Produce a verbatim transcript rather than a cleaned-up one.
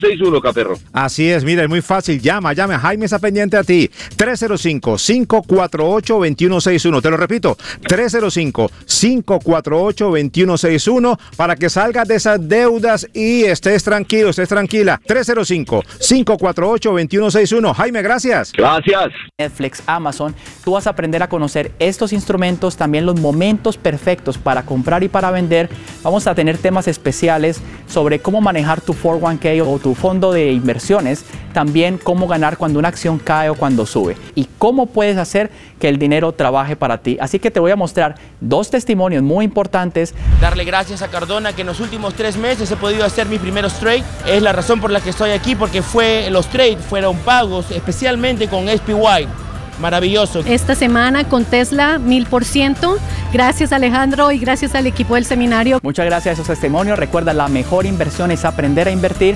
seis uno, Caperro. Así es, mira, es muy fácil. Llama, llama. Jaime está pendiente a ti. tres cero cinco, cinco cuatro ocho, dos uno seis uno. Te lo repito, tres cero cinco, cinco cuatro ocho, dos uno seis uno para que salgas de esas deudas y estés tranquilo, estés tranquila. tres cero cinco, cinco cuatro ocho, dos uno seis uno. Jaime, gracias. Gracias. Netflix, Amazon, tú vas a aprender a conocer estos instrumentos, también los momentos perfectos para comprar y para vender. Vamos a tener temas especiales sobre cómo manejar tu cuatro uno K o tu fondo de inversiones, también cómo ganar cuando una acción cae o cuando sube y cómo puedes hacer que el dinero trabaje para ti. Así que te voy a mostrar dos testimonios muy importantes. Darle gracias a Cardona que en los últimos tres meses he podido hacer mis primeros trades. Es la razón por la que estoy aquí, porque fue, los trades fueron pagos especialmente con S P Y. Maravilloso. Esta semana con Tesla, mil por ciento. Gracias, Alejandro, y gracias al equipo del seminario. Muchas gracias a esos testimonios. Recuerda, la mejor inversión es aprender a invertir.